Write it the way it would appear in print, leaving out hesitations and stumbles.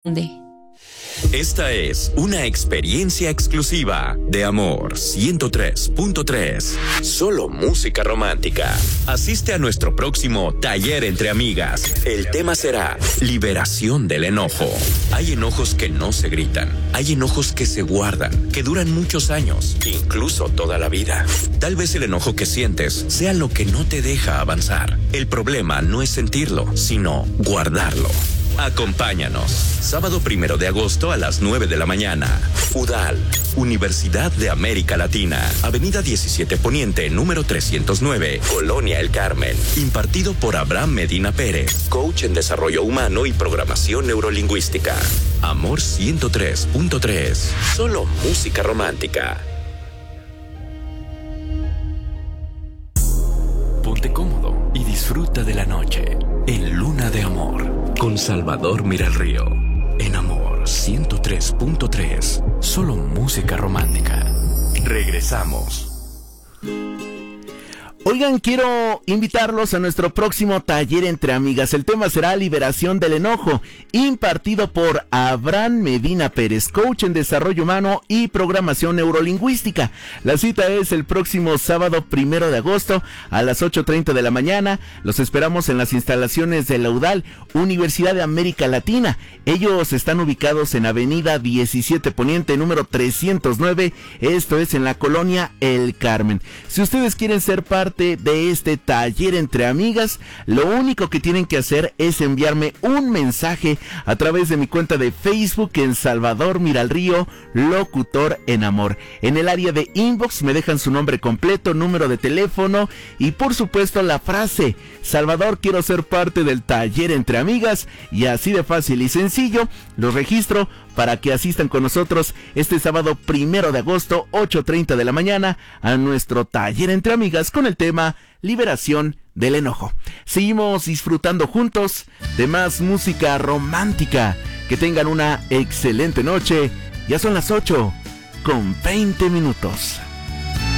Esta es una experiencia exclusiva de Amor 103.3. Solo música romántica. Asiste a nuestro próximo taller entre amigas. El tema será liberación del enojo. Hay enojos que no se gritan. Hay enojos que se guardan, que duran muchos años, incluso toda la vida. Tal vez el enojo que sientes sea lo que no te deja avanzar. El problema no es sentirlo, sino guardarlo. Acompáñanos, sábado 1 de agosto a las 9 de la mañana. UDAL, Universidad de América Latina, Avenida 17 Poniente, número 309, Colonia El Carmen. Impartido por Abraham Medina Pérez, coach en desarrollo humano y programación neurolingüística. Amor 103.3, solo música romántica. Ponte cómodo y disfruta de la noche en Luna de Amor. Con Salvador Miralrío, en Amor 103.3, solo música romántica. Regresamos. Oigan, quiero invitarlos a nuestro próximo taller entre amigas. El tema será liberación del enojo, impartido por Abraham Medina Pérez, coach en desarrollo humano y programación neurolingüística. La cita es el próximo sábado 1 de agosto a las 8:30 de la mañana. Los esperamos en las instalaciones de la UDAL, Universidad de América Latina. Ellos están ubicados en Avenida 17 Poniente, número 309. Esto es en la Colonia El Carmen. Si ustedes quieren ser parte de este taller entre amigas, lo único que tienen que hacer es enviarme un mensaje a través de mi cuenta de Facebook en Salvador Miralrío, locutor en amor. En el área de inbox me dejan su nombre completo, número de teléfono y por supuesto la frase: Salvador, quiero ser parte del taller entre amigas, y así de fácil y sencillo los registro para que asistan con nosotros este sábado 1 de agosto, 8:30 de la mañana, a nuestro taller entre amigas con el tema liberación del enojo. Seguimos disfrutando juntos de más música romántica. Que tengan una excelente noche. Ya son las 8:20.